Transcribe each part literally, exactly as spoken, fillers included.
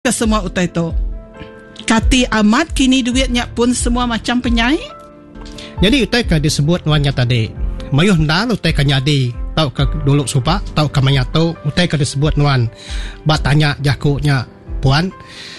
ke semua utai tu. Kati amat kini duitnya pun semua macam penyai. Jadi utai ka disebut nuannya tadi. Mayuh nda utai ka nyadi. Tau ka dulu supa, tau ka manyato, utai ka disebut nuan. Ba tanya jakunya, puan,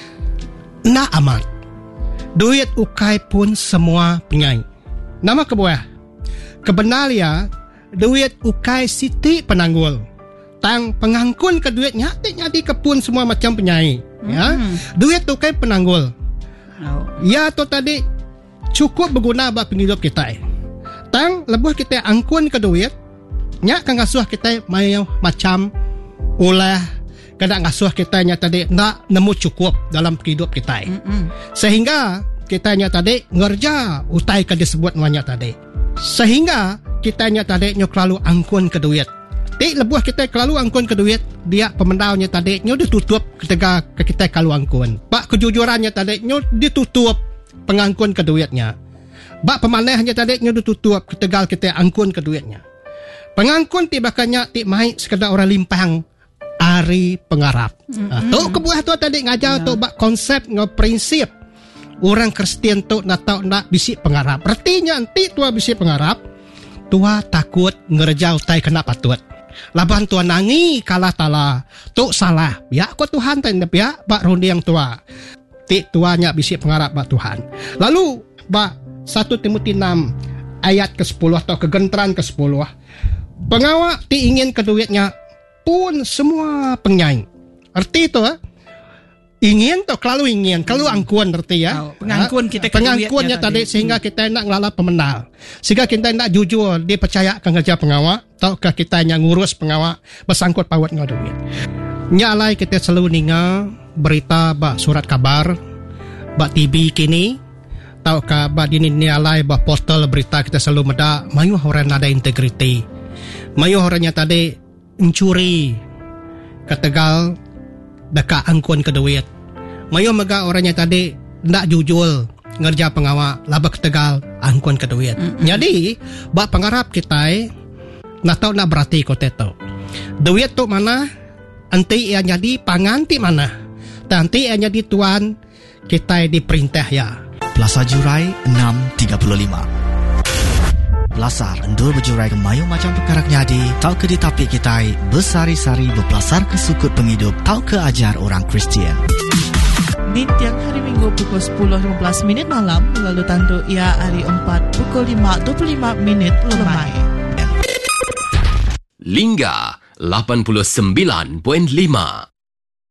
na amat. Duit ukai pun semua penyai. Nama kebuah. Kebenalia, duit ukai siti penanggul. Tang pengangkun ke duitnya, nyadi ke pun semua macam penyai. Ya, hmm. Duit tu kan penanggul. Oh. Ya tu tadi cukup berguna buat penghidup kita. Tang lebuh kita angkun ke duit, nya kan ngasuh kita mayu macam ulah kadang ngasuh kita nya tadi nak nemu cukup dalam penghidup kita. Mm-mm. Sehingga kita nya tadi ngerja utai ke disebut namanya tadi. Sehingga kita nya tadi nyo kelalu angkun ke duit. Tik lebuh kita kelalu angkun ke duit, dia pemendaunya tadi nyo ditutup ketika ke kita kalau angkun. Pak kejujurannya tadi nyo ditutup pengangkun ke duitnya. Bak pemanahnya tadi nyo ditutup ketika kita angkun ke duitnya. Pengangkun ti bakannya ti mai sekadar orang limpang ari pengarap. Mm-hmm. Nah, tu kebuah tu tadi ngajar yeah. tu bak konsep ngo prinsip orang Kristian tu nak tahu nak bisi pengarap. Artinya nanti tua bisi pengarap, tua takut ngerja utai kena patut. Laban tua nangi kalah tala tu salah ya ko Tuhan tan ya bak rondi yang tua ti tuanya bisi pengarap bak Tuhan. Lalu bak satu Timotius enam ayat ke sepuluh atau kegenteran ke sepuluh, pengawak ti ingin ke duitnya pun semua penyai. Arti itu eh? Ingin tu kalau ingin kalau angkuan arti ya. Oh, pengangkun kita ke pengangkunnya tadi, tadi sehingga kita nak ngelala pemenal. Sehingga kita nak jujur dipercaya ke kerja pengawak atau ke kita yang ngurus pengawak bersangkut paut ngau duit. Nyalai kita selalu ninga berita bak surat kabar bak T V kini tau ka bak dini nyalai bak portal berita kita selalu meda mayu orang ada integriti. Mayu orangnya tadi mencuri ketegal dekat angkuan ke duit. Mayu mega orangnya tadi ndak jujur ngerja pengawak laba ketegal angkuan ke duit. Mm-hmm. Jadi bak pengarap kita nak tahu nak berarti kote tu. Duit tu mana? Anti ia jadi panganti mana? Nanti ia jadi tuan kita diperintah ya. Plaza Jurai enam tiga puluh lima. Belasar endur berjurai ke mayu macam perkara nyadi, tau ke ditapik kita bersari-sari berpelasar ke sukut penghidup, tau ke ajar orang Kristian. Di tiang hari Minggu pukul sepuluh lima belas minit malam, lalu tandu ia hari empat pukul lima dua puluh lima minit lemai. Lingga lapan puluh sembilan perpuluhan lima